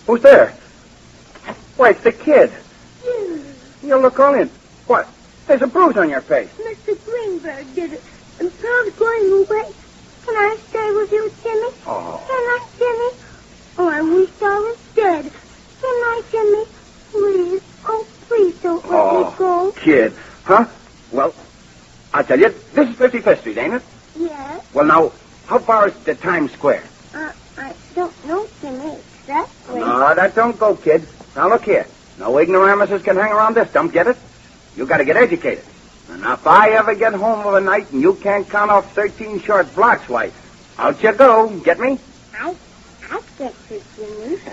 Who's there? Why, it's the kid. Jimmy. You look all in. What? There's a bruise on your face. Mr. Greenberg did it. And Tom's going away. Can I stay with you, Jimmy? Oh. Can I, Jimmy? Oh, I wish I was dead. Can I, Jimmy? Please. Oh, please don't let me go. Kid. Huh? Well, I'll tell you. This is 55th Street, ain't it? Yes. Well, now, how far is to Times Square? I don't know, Jimmy, exactly. No, that don't go, kid. Now, look here. No ignoramuses can hang around this dump, get it? You gotta get educated. And if I ever get home of a night and you can't count off 13 short blocks, why, out you go. Get me? I get you, Jimmy.